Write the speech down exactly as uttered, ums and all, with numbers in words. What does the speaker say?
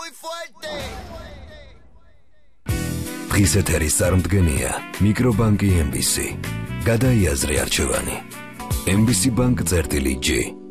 დღის ეთერის წარმდგენია მიკრობანკი ემ ბი სი. გადაიაზრე არჩევანი. ემ ბი სი ბანკ წერტილი ჯი.